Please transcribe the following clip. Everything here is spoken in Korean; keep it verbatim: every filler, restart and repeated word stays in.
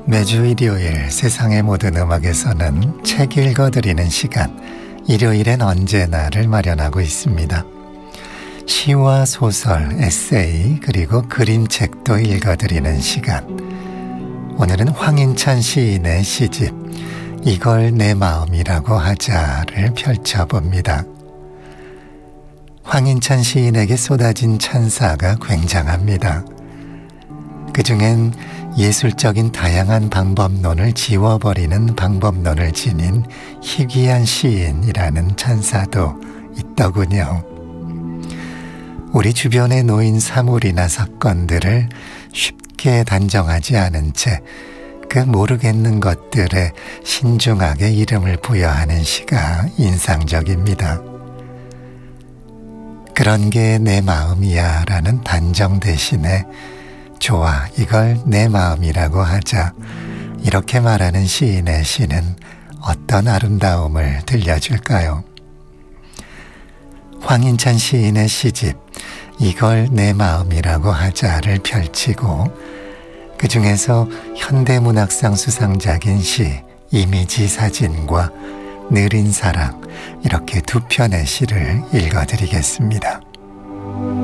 매주 일요일 세상의 모든 음악에서는 책 읽어드리는 시간, 일요일엔 언제나를 마련하고 있습니다. 시와 소설, 에세이, 그리고 그림책도 읽어드리는 시간. 오늘은 황인찬 시인의 시집 이걸 내 마음이라고 하자를 펼쳐봅니다. 황인찬 시인에게 쏟아진 찬사가 굉장합니다. 그중엔 예술적인 다양한 방법론을 지워버리는 방법론을 지닌 희귀한 시인이라는 찬사도 있더군요. 우리 주변에 놓인 사물이나 사건들을 쉽게 단정하지 않은 채 그 모르겠는 것들에 신중하게 이름을 부여하는 시가 인상적입니다. 그런 게 내 마음이야 라는 단정 대신에 좋아, 이걸 내 마음이라고 하자, 이렇게 말하는 시인의 시는 어떤 아름다움을 들려줄까요? 황인찬 시인의 시집 이걸 내 마음이라고 하자를 펼치고 그 중에서 현대문학상 수상작인 시 이미지 사진과 느린 사랑, 이렇게 두 편의 시를 읽어드리겠습니다.